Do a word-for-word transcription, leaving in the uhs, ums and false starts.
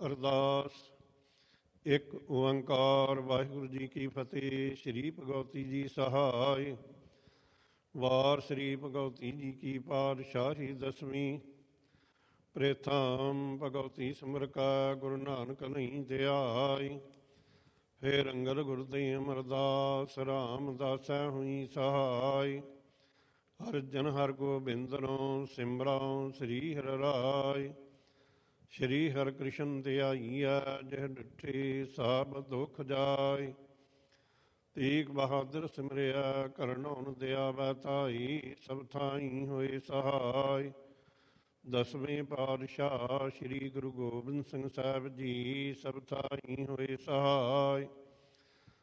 ਅਰਦਾਸ। ਇੱਕ ਓੰਕਾਰ ਵਾਹਿਗੁਰੂ ਜੀ ਕੀ ਫਤਿਹ। ਸ਼੍ਰੀ ਭਗਵਤੀ ਜੀ ਸਹਾਇ। ਵਾਰ ਸ਼੍ਰੀ ਭਗਵਤੀ ਜੀ ਕੀ ਪਾਤਸ਼ਾਹੀ ਦਸਵੀਂ। ਪ੍ਰੇਥਾਮ ਭਗਵਤੀ ਸਿਮਰ ਕਾ ਗੁਰੂ ਨਾਨਕ ਨਹੀਂ ਧਿਆਈ। ਫੇਰ ਅੰਗਦ ਗੁਰਦੀ ਅਮਰਦਾਸ ਰਾਮਦਾਸੈ ਹੋਈ ਸਹਾਈ। ਹਰ ਜਨ ਹਰ ਗੋਬਿੰਦਨੋ ਸਿਮਰਉ ਸ੍ਰੀ ਹਰਿ ਰਾਇ। ਸ਼੍ਰੀ ਹਰਿ ਕ੍ਰਿਸ਼ਨ ਧਿਆਈਐ ਜਿਹ ਡਿਠੀ ਸਭ ਦੁਖ ਜਾਇ। ਤੀਗ ਬਹਾਦਰ ਸਿਮਰਿਆ ਕਰਨਉ ਦਿਆਵੈ ਤਾਈ। ਸਭ ਥਾਈ ਹੋਏ ਸਹਾਈ। ਦਸਵੇਂ ਪਾਤਸ਼ਾਹ ਸ਼੍ਰੀ ਗੁਰੂ ਗੋਬਿੰਦ ਸਿੰਘ ਸਾਹਿਬ ਜੀ ਸਭ ਥਾਈ ਹੋਏ ਸਹਾਈ।